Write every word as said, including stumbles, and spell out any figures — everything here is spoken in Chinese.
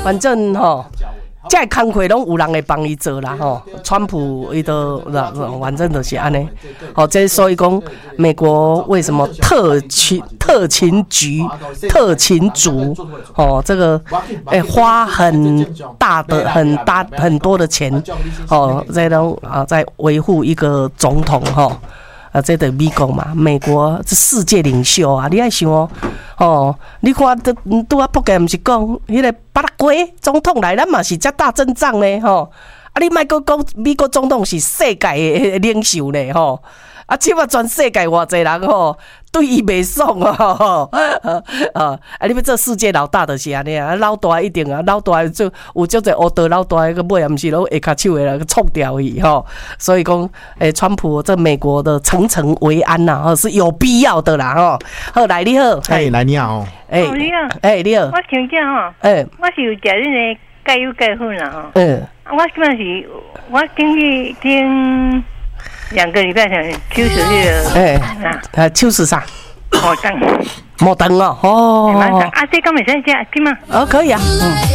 反正吼。这个工课拢有人会帮伊做啦吼，川普伊都反正就是安尼，好，这所以讲美国为什么特勤特勤局特勤组哦，这个诶、欸、花很大的很大很多的钱哦，在拢啊在维护一个总统吼。啊，这就是美国嘛，美国是世界领袖啊！你爱想哦，哦，你看都拄啊，仆街毋是讲迄个巴拉圭总统来，咱嘛是遮大阵仗呢，吼！啊，你莫讲讲美国总统是世界的领袖呢，吼！啊，即马全世界偌济人吼，对伊袂爽啊，吼！啊，啊，你要做世界老大就是安尼啊，老大一定啊，老大就有足侪乌道老大个尾，毋是拢下骹手诶来冲掉伊吼。所以讲，诶，川普这美国的层层维安呐，吼是有必要的啦，吼。好，来你好， 哎，来你好， 哎， 你好， 哎，你好， 我请教吼， 哎， 我是有食恁个钙油钙粉啦吼， 嗯， 我基本是，我经去经两个礼拜前手术那个， 哎，啊，手术啥？ 摩登， 摩登哦，哦， 啊，这刚没在家，对吗？ 哦，可以啊，嗯。